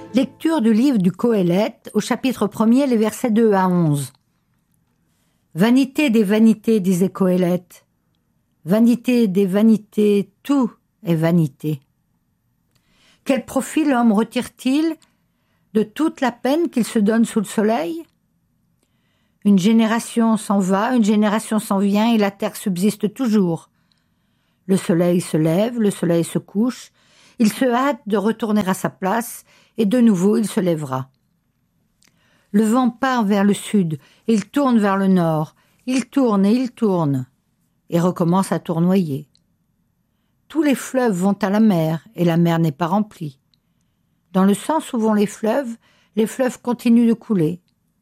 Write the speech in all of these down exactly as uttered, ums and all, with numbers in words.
Lecture du livre du Qoéleth, au chapitre premier, les versets deux à onze. Vanité des vanités, disait Qoéleth. Vanité des vanités, tout est vanité. Quel profit l'homme retire-t-il de toute la peine qu'il se donne sous le soleil? Une génération s'en va, une génération s'en vient, et la terre subsiste toujours. Le soleil se lève, le soleil se couche, il se hâte de retourner à sa place, et de nouveau il se lèvera. Le vent part vers le sud, il tourne vers le nord, il tourne et il tourne, et recommence à tournoyer. Tous les fleuves vont à la mer, et la mer n'est pas remplie. Dans le sens où vont les fleuves, les fleuves continuent de couler.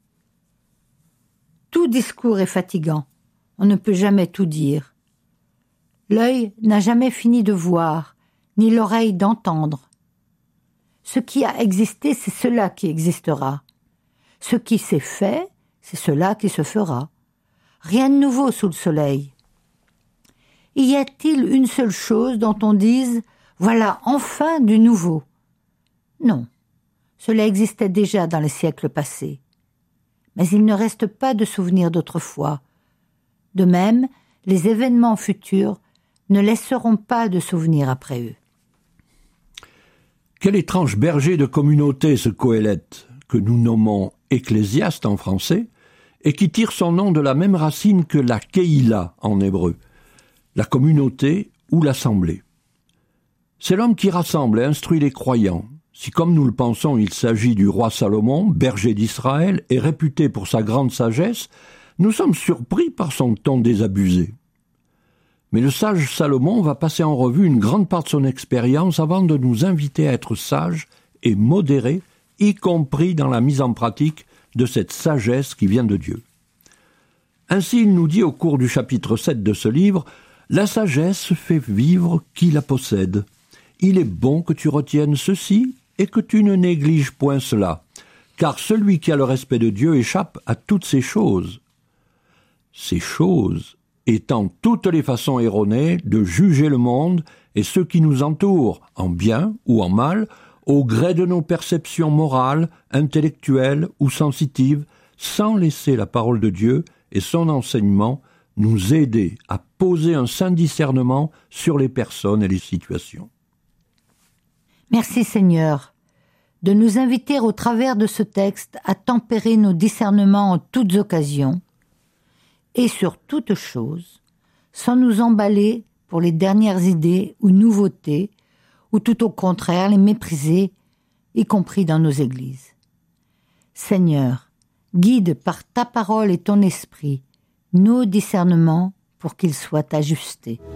Tout discours est fatigant, on ne peut jamais tout dire. L'œil n'a jamais fini de voir, ni l'oreille d'entendre. Ce qui a existé, c'est cela qui existera. Ce qui s'est fait, c'est cela qui se fera. Rien de nouveau sous le soleil. Y a-t-il une seule chose dont on dise « voilà enfin du nouveau » ? Non, cela existait déjà dans les siècles passés. Mais il ne reste pas de souvenirs d'autrefois. De même, les événements futurs ne laisseront pas de souvenirs après eux. Quel étrange berger de communauté ce Qoéleth, que nous nommons Ecclésiaste en français, et qui tire son nom de la même racine que la Keïla en hébreu, la communauté ou l'assemblée. C'est l'homme qui rassemble et instruit les croyants. Si comme nous le pensons il s'agit du roi Salomon, berger d'Israël et réputé pour sa grande sagesse, nous sommes surpris par son ton désabusé. Mais le sage Salomon va passer en revue une grande part de son expérience avant de nous inviter à être sages et modérés, y compris dans la mise en pratique de cette sagesse qui vient de Dieu. Ainsi, il nous dit au cours du chapitre sept de ce livre, « La sagesse fait vivre qui la possède. Il est bon que tu retiennes ceci et que tu ne négliges point cela, car celui qui a le respect de Dieu échappe à toutes ces choses. » Ces choses étant toutes les façons erronées de juger le monde et ceux qui nous entourent, en bien ou en mal, au gré de nos perceptions morales, intellectuelles ou sensitives, sans laisser la parole de Dieu et son enseignement nous aider à poser un saint discernement sur les personnes et les situations. Merci Seigneur de nous inviter au travers de ce texte à tempérer nos discernements en toutes occasions, et sur toute chose, sans nous emballer pour les dernières idées ou nouveautés, ou tout au contraire les mépriser, y compris dans nos églises. Seigneur, guide par ta parole et ton esprit nos discernements pour qu'ils soient ajustés.